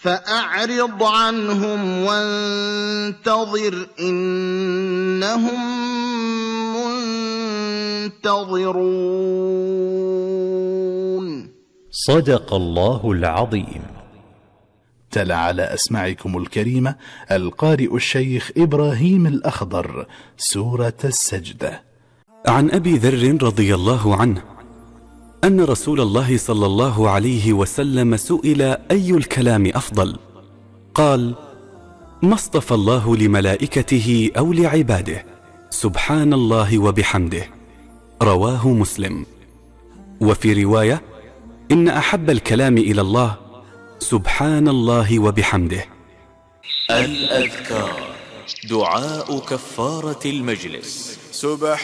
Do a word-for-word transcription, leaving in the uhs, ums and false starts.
فأعرض عنهم وانتظر إنهم منتظرون. صدق الله العظيم. تلا على أسماعكم الكريمة القارئ الشيخ إبراهيم الأخضر سورة السجدة. عن أبي ذر رضي الله عنه أن رسول الله صلى الله عليه وسلم سئل أي الكلام أفضل؟ قال: ما اصطفى الله لملائكته أو لعباده، سبحان الله وبحمده. رواه مسلم. وفي رواية: إن أحب الكلام إلى الله سبحان الله وبحمده. الأذكار، دعاء كفارة المجلس. سبحان